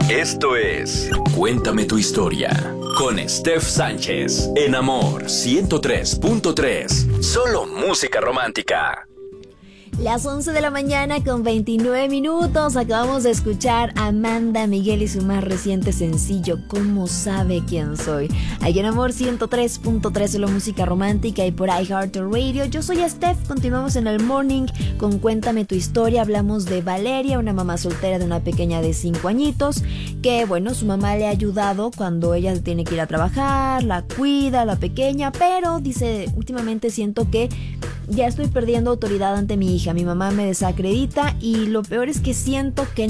Esto es Cuéntame tu historia con Steph Sánchez en Amor 103.3. Solo música romántica. Las 11 de la mañana con 29 minutos. Acabamos de escuchar a Amanda Miguel y su más reciente sencillo, ¿Cómo sabe quién soy? Aquí en Amor 103.3, solo música romántica y por iHeartRadio. Yo soy Steph, continuamos en el morning con Cuéntame tu historia. Hablamos de Valeria, una mamá soltera de una pequeña de 5 añitos, que bueno, su mamá le ha ayudado cuando ella tiene que ir a trabajar, la cuida, la pequeña, pero dice, últimamente siento que ya estoy perdiendo autoridad ante mi hija. Mi mamá me desacredita y lo peor es que siento que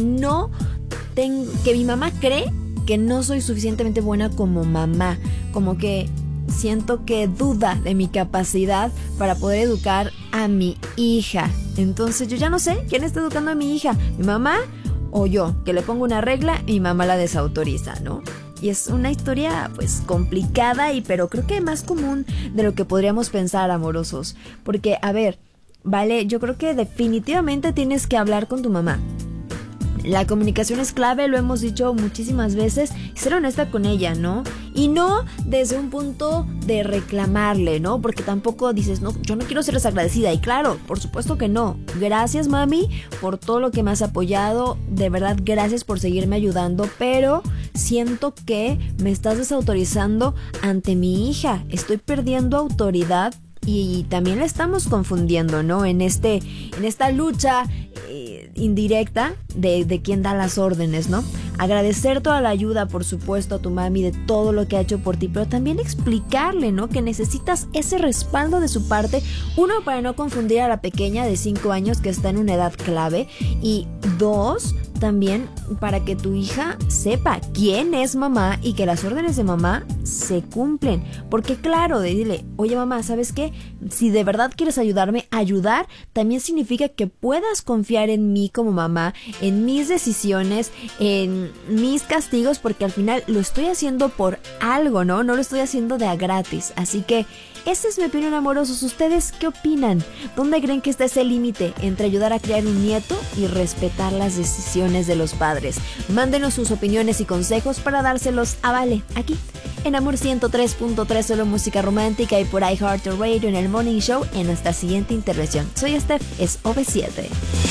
que mi mamá cree que no soy suficientemente buena como mamá. Como que siento que duda de mi capacidad para poder educar a mi hija. Entonces yo ya no sé quién está educando a mi hija, mi mamá o yo, que le pongo una regla y mi mamá la desautoriza, ¿no? Y es una historia pues complicada pero creo que más común de lo que podríamos pensar, amorosos. Porque, a ver, vale, yo creo que definitivamente tienes que hablar con tu mamá. La comunicación es clave, lo hemos dicho muchísimas veces, y ser honesta con ella, ¿no? Y no desde un punto de reclamarle, ¿no? Porque tampoco dices, no, yo no quiero ser desagradecida. Y claro, por supuesto que no. Gracias, mami, por todo lo que me has apoyado. De verdad, gracias por seguirme ayudando. Pero siento que me estás desautorizando ante mi hija. Estoy perdiendo autoridad y también la estamos confundiendo, ¿no? En esta lucha indirecta de quién da las órdenes, ¿no? Agradecer toda la ayuda, por supuesto, a tu mami de todo lo que ha hecho por ti, pero también explicarle, ¿no? Que necesitas ese respaldo de su parte. Uno, para no confundir a la pequeña de 5 años que está en una edad clave. Y 2, también para que tu hija sepa quién es mamá y que las órdenes de mamá se cumplen. Porque claro, dile, oye mamá, ¿sabes qué? Si de verdad quieres ayudarme, ayudar también significa que puedas confiar en mí como mamá, en mis decisiones, en mis castigos, porque al final lo estoy haciendo por algo, ¿no? No lo estoy haciendo de a gratis. Así que esa es mi opinión, amorosos. ¿Ustedes qué opinan? ¿Dónde creen que está ese límite entre ayudar a criar un nieto y respetar las decisiones de los padres? Mándenos sus opiniones y consejos para dárselos a Vale, aquí en Amor 103.3, solo música romántica y por iHeartRadio en el Morning Show en nuestra siguiente intervención. Soy Steph, es OV7.